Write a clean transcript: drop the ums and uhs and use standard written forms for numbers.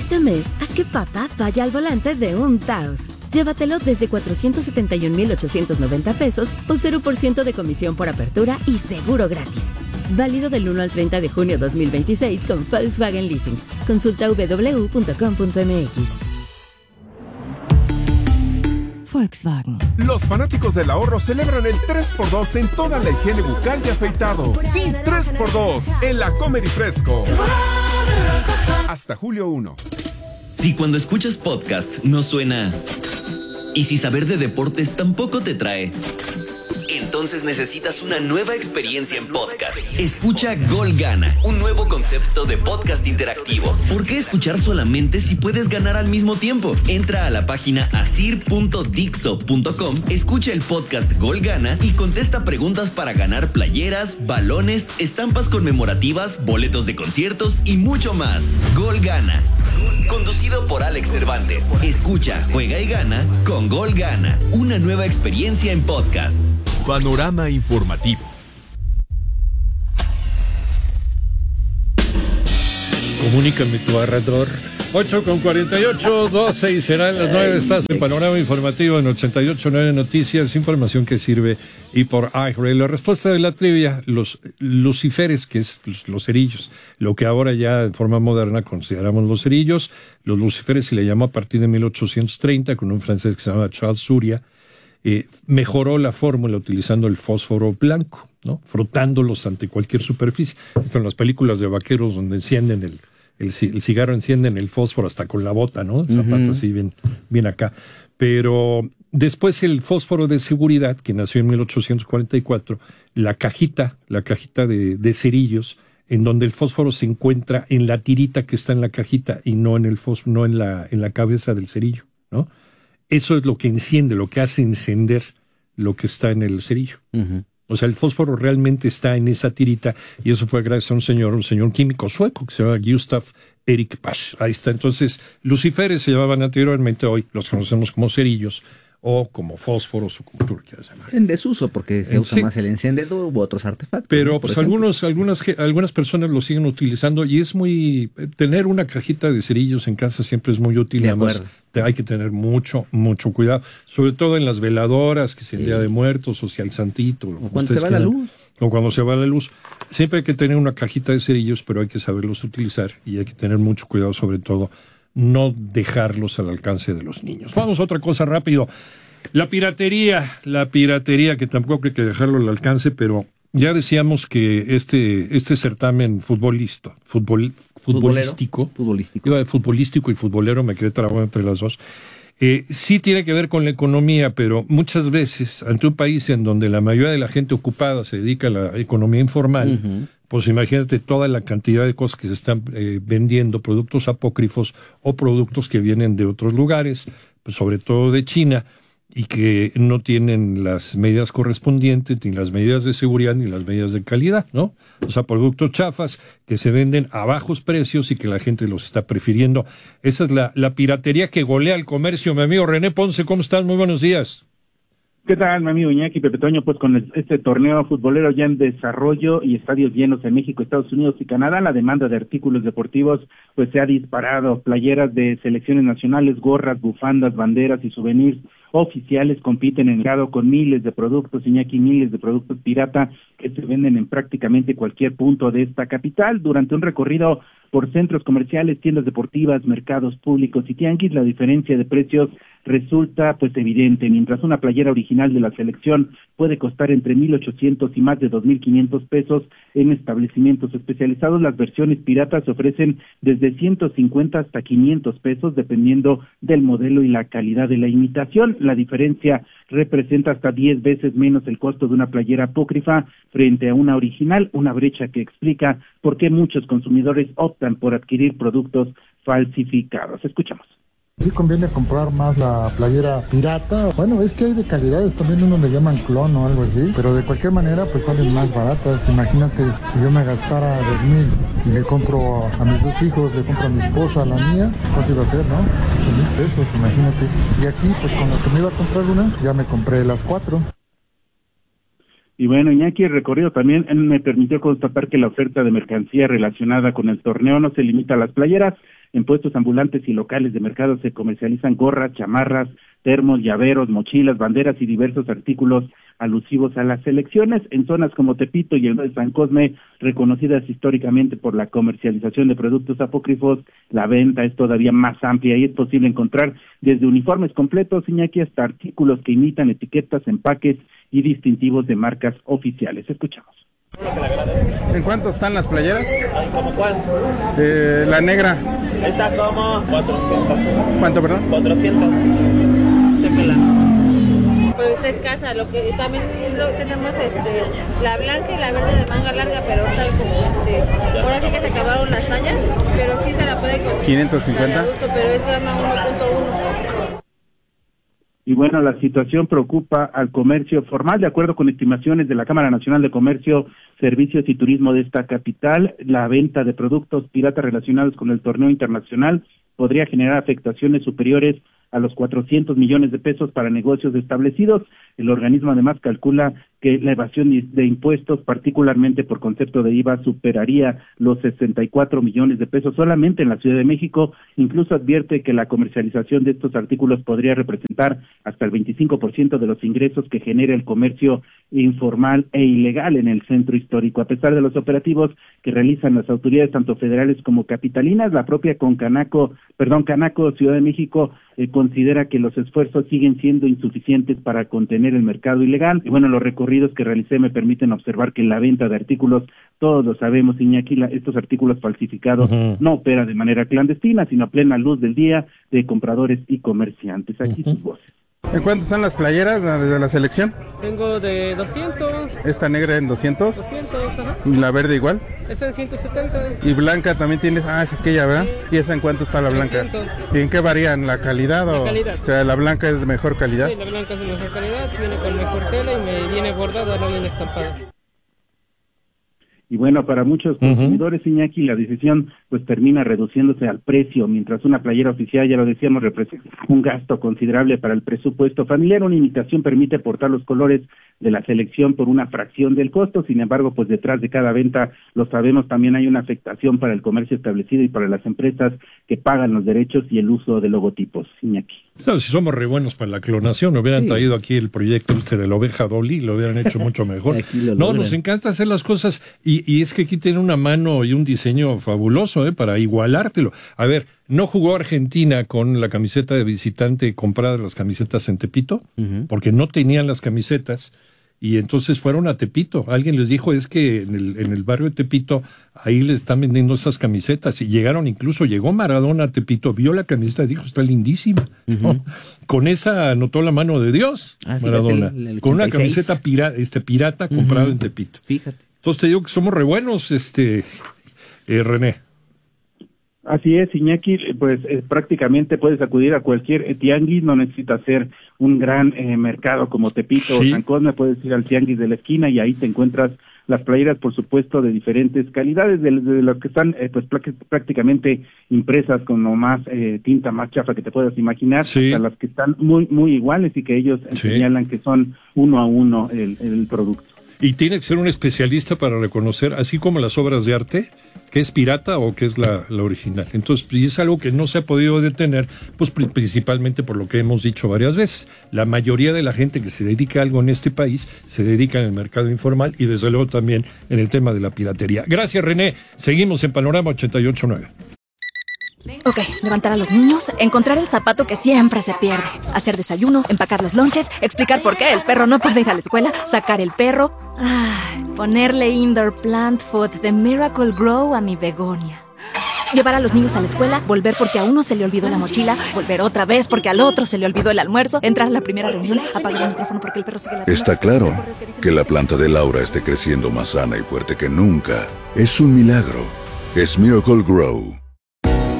Este mes, haz que papá vaya al volante de un Taos. Llévatelo desde 471,890 pesos o 0% de comisión por apertura y seguro gratis. Válido del 1 al 30 de junio 2026 con Volkswagen Leasing. Consulta www.com.mx. Volkswagen. Los fanáticos del ahorro celebran el 3x2 en toda la higiene bucal y afeitado. Sí, 3x2 en la Comer y Fresco. Hasta julio 1. Si cuando escuchas podcast no suena, y si saber de deportes tampoco te trae, entonces necesitas una nueva experiencia en podcast. Escucha Gol Gana, un nuevo concepto de podcast interactivo. ¿Por qué escuchar solamente si puedes ganar al mismo tiempo? Entra a la página asir.dixo.com, escucha el podcast Gol Gana y contesta preguntas para ganar playeras, balones, estampas conmemorativas, boletos de conciertos y mucho más. Gol Gana. Conducido por Alex Cervantes. Escucha, juega y gana con Gol Gana. Una nueva experiencia en podcast. Panorama informativo. Comunícame tu narrador. 8:48, 12 y serán las 9. Estás en Panorama Informativo en 88.9 Noticias, información que sirve y por iHeart. La respuesta de la trivia, los luciferes, que es los cerillos, lo que ahora ya en forma moderna consideramos los cerillos. Los luciferes se le llamó a partir de 1830 con un francés que se llama Charles Surya. Mejoró la fórmula utilizando el fósforo blanco, ¿no? Frotándolos ante cualquier superficie. Esto en las películas de vaqueros donde encienden el cigarro, encienden el fósforo hasta con la bota, ¿no? Zapatos así bien acá. Pero después el fósforo de seguridad, que nació en 1844, la cajita de cerillos, en donde el fósforo se encuentra en la tirita que está en la cajita y no en el fósforo, no en la cabeza del cerillo, ¿no? Eso es lo que enciende, lo que hace encender lo que está en el cerillo. O sea, el fósforo realmente está en esa tirita y eso fue gracias a un señor químico sueco que se llama Gustav Erik Pasch. Ahí está. Entonces, luciferes se llamaban anteriormente, hoy los conocemos como cerillos o como fósforos o como tú lo quieras llamar. En desuso, porque se usa más el encendedor u otros artefactos. Pero ¿no? pues algunas personas lo siguen utilizando y es tener una cajita de cerillos en casa siempre es muy útil. Además, hay que tener mucho cuidado, sobre todo en las veladoras, que sea el Día de Muertos o sea el Santito. O cuando se va la luz. O cuando se va la luz. Siempre hay que tener una cajita de cerillos, pero hay que saberlos utilizar y hay que tener mucho cuidado, sobre todo no dejarlos al alcance de los niños. Vamos a otra cosa rápido. La piratería, que tampoco hay que dejarlo al alcance, pero ya decíamos que este certamen futbolístico, iba de futbolístico y futbolero, me quedé trabado entre las dos, sí tiene que ver con la economía, pero muchas veces, ante un país en donde la mayoría de la gente ocupada se dedica a la economía informal, pues imagínate toda la cantidad de cosas que se están vendiendo, productos apócrifos o productos que vienen de otros lugares, pues sobre todo de China, y que no tienen las medidas correspondientes, ni las medidas de seguridad, ni las medidas de calidad, ¿no? O sea, productos chafas que se venden a bajos precios y que la gente los está prefiriendo. Esa es la piratería que golea el comercio. Mi amigo René Ponce, ¿cómo estás? Muy buenos días. ¿Qué tal, mi amigo Iñaki Pepe Toño? Pues con este torneo futbolero ya en desarrollo y estadios llenos en México, Estados Unidos y Canadá, la demanda de artículos deportivos pues se ha disparado. Playeras de selecciones nacionales, gorras, bufandas, banderas y souvenirs oficiales compiten en el mercado con miles de productos, Iñaki, miles de productos pirata que se venden en prácticamente cualquier punto de esta capital. Durante un recorrido por centros comerciales, tiendas deportivas, mercados públicos y tianguis, la diferencia de precios resulta pues evidente. Mientras una playera original de la selección puede costar entre 1,800 y más de 2,500 pesos en establecimientos especializados, las versiones piratas se ofrecen desde 150 hasta 500 pesos dependiendo del modelo y la calidad de la imitación. La diferencia representa hasta 10 veces menos el costo de una playera apócrifa frente a una original, una brecha que explica por qué muchos consumidores optan por adquirir productos falsificados. Escuchamos. Sí conviene comprar más la playera pirata. Bueno, es que hay de calidades, también uno le llaman clon o algo así, pero de cualquier manera pues salen más baratas. Imagínate si yo me gastara 2,000 y le compro a mis 2 hijos, le compro a mi esposa, a la mía, ¿cuánto iba a ser, no? 8,000 pesos, imagínate. Y aquí pues con lo que me iba a comprar una, ya me compré las 4. Y bueno, Iñaki, el recorrido también me permitió constatar que la oferta de mercancía relacionada con el torneo no se limita a las playeras. En puestos ambulantes y locales de mercado se comercializan gorras, chamarras, termos, llaveros, mochilas, banderas y diversos artículos alusivos a las elecciones. En zonas como Tepito y el de San Cosme, reconocidas históricamente por la comercialización de productos apócrifos, la venta es todavía más amplia y es posible encontrar desde uniformes completos, Iñaki, hasta artículos que imitan etiquetas, empaques y distintivos de marcas oficiales. Escuchamos. ¿En cuánto están las playeras? ¿Cómo cuál? La negra. Está como 400. ¿Cuánto, perdón? 400. Chéquela. Pues es escasa, lo que también tenemos la blanca y la verde de manga larga, pero tal como ahora sí que se acabaron las tallas, pero sí se la puede conseguir. 550. Adulto, pero es gama 1.1. Y bueno, la situación preocupa al comercio formal. De acuerdo con estimaciones de la Cámara Nacional de Comercio, Servicios y Turismo de esta capital, la venta de productos piratas relacionados con el torneo internacional podría generar afectaciones superiores a los 400 millones de pesos para negocios establecidos. El organismo además calcula que la evasión de impuestos, particularmente por concepto de IVA, superaría los 64 millones de pesos solamente en la Ciudad de México. Incluso advierte que la comercialización de estos artículos podría representar hasta el 25% de los ingresos que genera el comercio informal e ilegal en el centro histórico. A pesar de los operativos que realizan las autoridades tanto federales como capitalinas, la propia Canaco Ciudad de México considera que los esfuerzos siguen siendo insuficientes para contener el mercado ilegal. Y bueno, los recorridos que realicé me permiten observar que la venta de artículos, todos lo sabemos, Iñaki, estos artículos falsificados no opera de manera clandestina, sino a plena luz del día de compradores y comerciantes. Aquí sus voces. ¿En cuánto están las playeras de la selección? Tengo de 200. ¿Esta negra en 200? 200, ajá. ¿Y la verde igual? Esa en 170. ¿Y blanca también tienes? Ah, es aquella, ¿verdad? Sí. ¿Y esa en cuánto está la 300. Blanca? ¿Y en qué varían? ¿La calidad? La calidad. O sea, ¿la blanca es de mejor calidad? Sí, la blanca es de mejor calidad, viene con mejor tela y me viene bordada, no viene estampada. Y bueno, para muchos consumidores, Iñaki, la decisión pues termina reduciéndose al precio, mientras una playera oficial, ya lo decíamos, representa un gasto considerable para el presupuesto familiar. Una imitación permite portar los colores de la selección por una fracción del costo. Sin embargo, pues detrás de cada venta, lo sabemos, también hay una afectación para el comercio establecido y para las empresas que pagan los derechos y el uso de logotipos. Iñaki. No, si somos re buenos para la clonación, hubieran traído aquí el proyecto de la oveja Dolly, lo hubieran hecho mucho mejor. No, nos encanta hacer las cosas y es que aquí tiene una mano y un diseño fabuloso para igualártelo. A ver, ¿no jugó Argentina con la camiseta de visitante comprada las camisetas en Tepito? Porque no tenían las camisetas. Y entonces fueron a Tepito. Alguien les dijo, es que en el barrio de Tepito, ahí les están vendiendo esas camisetas. Y llegó Maradona a Tepito, vio la camiseta y dijo, está lindísima. ¿No? Con esa anotó la mano de Dios, Maradona. Fíjate, el con una camiseta pirata comprada en Tepito. Fíjate. Entonces te digo que somos re buenos, René. Así es, Iñaki, pues prácticamente puedes acudir a cualquier tianguis, no necesitas ser un gran mercado como Tepito o San Cosme, puedes ir al tianguis de la esquina y ahí te encuentras las playeras, por supuesto, de diferentes calidades, de las que están pues prácticamente impresas con lo más tinta más chafa que te puedas imaginar, hasta las que están muy muy iguales y que ellos señalan que son uno a uno el producto. Y tiene que ser un especialista para reconocer, así como las obras de arte, que es pirata o que es la original. Entonces, y es algo que no se ha podido detener, pues principalmente por lo que hemos dicho varias veces. La mayoría de la gente que se dedica a algo en este país se dedica en el mercado informal y desde luego también en el tema de la piratería. Gracias, René. Seguimos en Panorama 88.9. Ok, levantar a los niños, encontrar el zapato que siempre se pierde, hacer desayuno, empacar los lonches, explicar por qué el perro no puede ir a la escuela, sacar el perro, ponerle indoor plant food de Miracle Grow a mi begonia. Llevar a los niños a la escuela, volver porque a uno se le olvidó la mochila, volver otra vez porque al otro se le olvidó el almuerzo, entrar a la primera reunión, apagar el micrófono porque el perro sigue ladrando. Está claro que la planta de Laura esté creciendo más sana y fuerte que nunca. Es un milagro. Es Miracle Grow.